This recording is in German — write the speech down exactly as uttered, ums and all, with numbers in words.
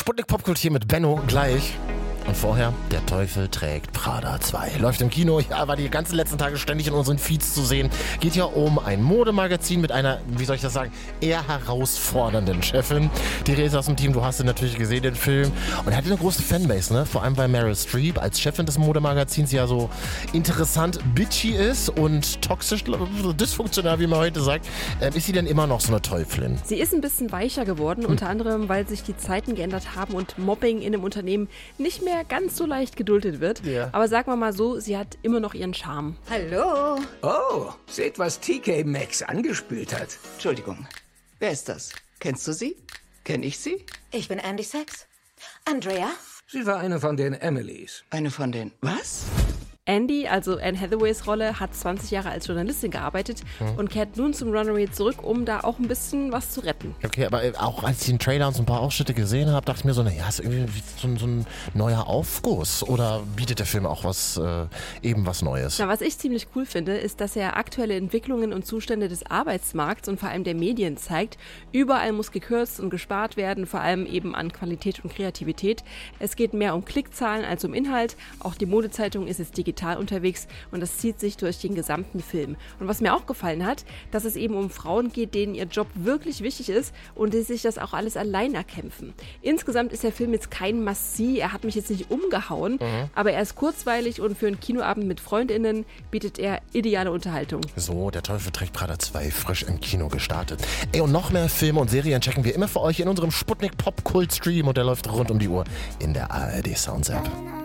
Sputnik Popkult hier mit Benno gleich. Und vorher, Der Teufel trägt Prada zwei. Läuft im Kino, ja, war die ganzen letzten Tage ständig in unseren Feeds zu sehen. Geht ja um ein Modemagazin mit einer, wie soll ich das sagen, eher herausfordernden Chefin. Die Rede ist aus dem Team, du hast ihn natürlich gesehen, den Film. Und er hatte eine große Fanbase, ne? Vor allem weil Meryl Streep als Chefin des Modemagazins ja so interessant bitchy ist und toxisch, dysfunktional, wie man heute sagt. Ähm, ist sie denn immer noch so eine Teufelin? Sie ist ein bisschen weicher geworden, hm. unter anderem, weil sich die Zeiten geändert haben und Mobbing in einem Unternehmen nicht mehr ganz so leicht geduldet wird. Yeah. Aber sagen wir mal so, sie hat immer noch ihren Charme. Hallo. Oh, seht, was T K Maxx angespült hat. Entschuldigung, wer ist das? Kennst du sie? Kenn ich sie? Ich bin Andy Sachs. Andrea? Sie war eine von den Emilys. Eine von den... Was? Andy, also Anne Hathaways Rolle, hat zwanzig Jahre als Journalistin gearbeitet hm. und kehrt nun zum Runaway zurück, um da auch ein bisschen was zu retten. Okay, aber auch als ich den Trailer und so ein paar Ausschnitte gesehen habe, dachte ich mir so, naja, ist irgendwie so ein, so ein neuer Aufguss. Oder bietet der Film auch was, äh, eben was Neues? Na, was ich ziemlich cool finde, ist, dass er aktuelle Entwicklungen und Zustände des Arbeitsmarkts und vor allem der Medien zeigt. Überall muss gekürzt und gespart werden, vor allem eben an Qualität und Kreativität. Es geht mehr um Klickzahlen als um Inhalt. Auch die Modezeitung ist jetzt digital unterwegs und das zieht sich durch den gesamten Film. Und was mir auch gefallen hat, dass es eben um Frauen geht, denen ihr Job wirklich wichtig ist und die sich das auch alles allein erkämpfen. Insgesamt ist der Film jetzt kein Must-See, er hat mich jetzt nicht umgehauen, mhm. aber er ist kurzweilig und für einen Kinoabend mit FreundInnen bietet er ideale Unterhaltung. So, Der Teufel trägt Prada zwei, frisch im Kino gestartet. Ey, und noch mehr Filme und Serien checken wir immer für euch in unserem Sputnik Popkult Stream und der läuft rund um die Uhr in der A R D Sounds App.